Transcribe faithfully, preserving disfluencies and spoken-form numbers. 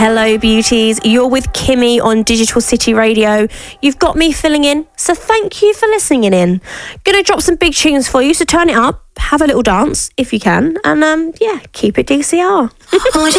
Hello, beauties. You're with Kimmy on Digital City Radio. You've got me filling in, so thank you for listening in. Gonna drop some big tunes for you, so turn it up, have a little dance if you can, and um, yeah, keep it D C R. I want you